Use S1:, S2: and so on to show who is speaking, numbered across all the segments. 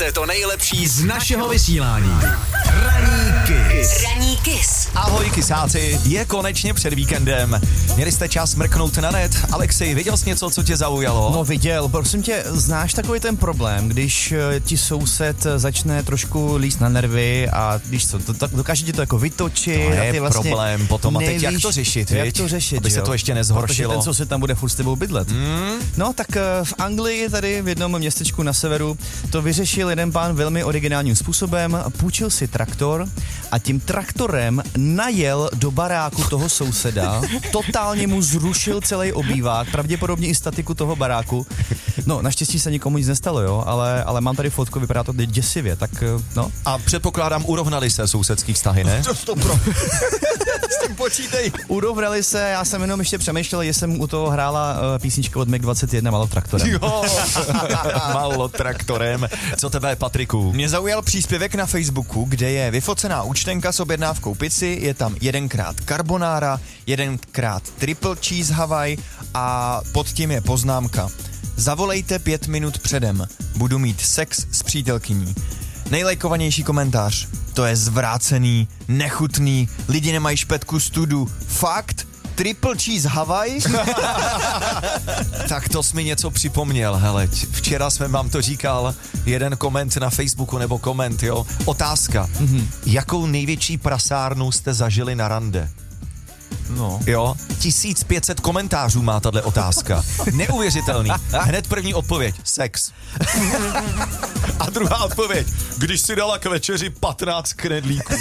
S1: Posloucháte to nejlepší z našeho vysílání. Ranní Kiss.
S2: Ranní Kiss.
S3: Ahoj kysáci, je konečně před víkendem. Měli jste čas mrknout na net? Alexej, viděl jsi něco, co tě zaujalo?
S4: No viděl, prosím tě, znáš takový ten problém, když ti soused začne trošku líst na nervy a když co, dokáže ti to jako vytočit.
S3: To
S4: a
S3: je
S4: ty vlastně
S3: problém potom a teď
S4: nevíš,
S3: jak to řešit,
S4: jak to řešit,
S3: aby se to ještě nezhoršilo.
S4: Protože ten soused tam bude furt s tebou bydlet. No tak v Anglii, tady v jednom městečku na severu, to vyřešil jeden pán velmi originálním způsobem, půjčil si traktor a tím traktorem najel do baráku toho souseda, totálně mu zrušil celý obývák, pravděpodobně i statiku toho baráku. No, naštěstí se nikomu nic nestalo, jo, ale mám tady fotku, vypadá to děsivě, tak no.
S3: A předpokládám, urovnali se sousedský vztahy, ne?
S4: S tím počítej. Urovnali se, já jsem jenom ještě přemýšlel, jestli jsem u toho hrála písnička od MiG-21 Malo traktorem.
S3: Jo, Malo traktorem. Co tebe, Patriku?
S5: Mě zaujal příspěvek na Facebooku, kde je vyfocená účtenka s objednávkou pici, je tam 1x carbonara, 1x triple cheese Hawaii a pod tím je poznámka. Zavolejte 5 minut předem, budu mít sex s přítelkyní. Nejlajkovanější komentář. To je zvrácený, nechutný, lidi nemají špetku studu. Fakt? Triple cheese Hawaii?
S3: Tak to jsi mi něco připomněl, hele, včera jsme vám to říkal, jeden koment na Facebooku nebo koment, jo, otázka, jakou největší prasárnu jste zažili na rande?
S4: No.
S3: Jo, 1500 komentářů má tato otázka. Neuvěřitelný. Hned první odpověď, sex. A druhá odpověď, když si dala k večeři 15 knedlíků.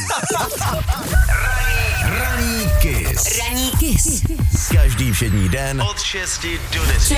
S1: Ranní Kiss.
S2: Ranní Kiss.
S1: Každý všední den od 6 do 10.